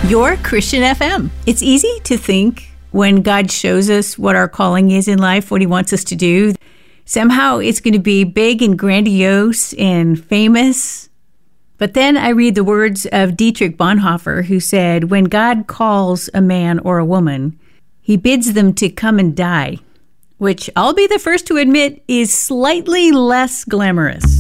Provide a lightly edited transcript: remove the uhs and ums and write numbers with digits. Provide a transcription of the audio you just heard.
Your Christian FM. It's easy to think when God shows us what our calling is in life, what he wants us to do, somehow it's going to be big and grandiose and famous. But then I read the words of Dietrich Bonhoeffer, who said, when God calls a man or a woman, he bids them to come and die, which I'll be the first to admit is slightly less glamorous.